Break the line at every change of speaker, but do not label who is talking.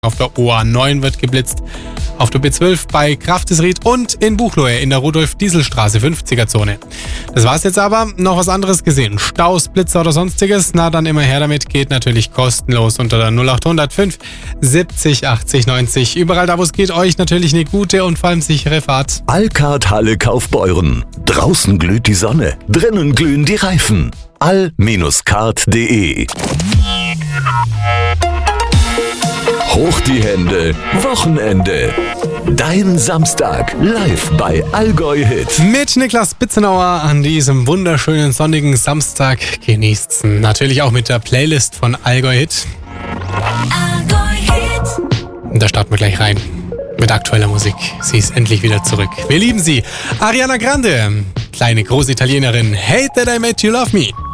Auf der OA9 wird geblitzt. Auf der B12 bei Kraftesried und in Buchloe in der Rudolf-Diesel-Straße 50er-Zone. Das war's jetzt aber. Noch was anderes gesehen? Staus, Blitzer oder sonstiges? Na dann immer her damit. Geht natürlich kostenlos unter der 0800 5 70 80 90. Überall da, wo es geht, euch natürlich eine gute und vor allem sichere Fahrt.
Alcard Halle Kaufbeuren. Draußen glüht die Sonne, drinnen glühen die Reifen. all-card.de. Hoch die Hände, Wochenende. Dein Samstag live bei Allgäu Hit.
Mit Niklas Bitzenauer an diesem wunderschönen sonnigen Samstag. Genießt's natürlich auch mit der Playlist von Allgäu Hit.
Allgäu Hit.
Und da starten wir gleich rein mit aktueller Musik. Sie ist endlich wieder zurück. Wir lieben sie. Ariana Grande, kleine Großitalienerin. Hate that I made you love me.